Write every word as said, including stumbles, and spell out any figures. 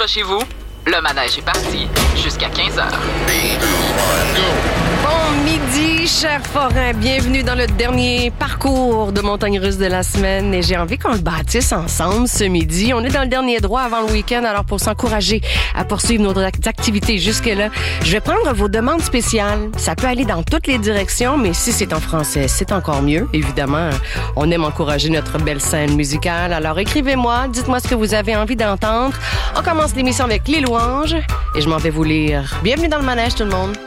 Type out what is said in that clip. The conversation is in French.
accrochez-vous, le manège est parti jusqu'à quinze heures. Bon midi, cher forain. Bienvenue dans le dernier parcours de montagne russe de la semaine. Et j'ai envie qu'on le bâtisse ensemble ce midi. On est dans le dernier droit avant le week-end. Alors, pour s'encourager à poursuivre nos activités jusque-là, je vais prendre vos demandes spéciales. Ça peut aller dans toutes les directions, mais si c'est en français, c'est encore mieux. Évidemment, on aime encourager notre belle scène musicale. Alors, écrivez-moi, dites-moi ce que vous avez envie d'entendre. On commence l'émission avec les louanges et je m'en vais vous lire. Bienvenue dans le manège, tout le monde.